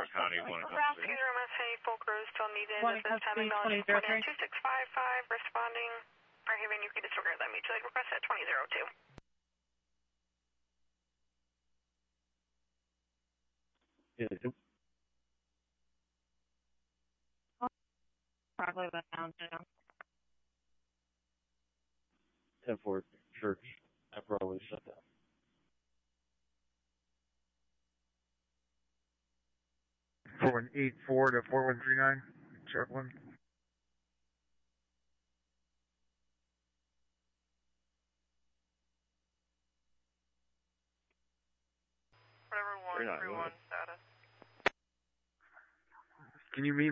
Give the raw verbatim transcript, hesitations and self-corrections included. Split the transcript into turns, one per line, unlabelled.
Broward County, one in
Nebraska
custody.
M S A, full crew still needed.
One in
At this time,
custody,
acknowledging
twenty oh three.
two six five five, responding. Fairhaven, you can disregard that mutually request at twenty oh two.
Yeah,
Probably went down too.
ten four Church, I probably shut down.
four one eight four to four one three nine, check one.
Whatever one three one status.
Can you meet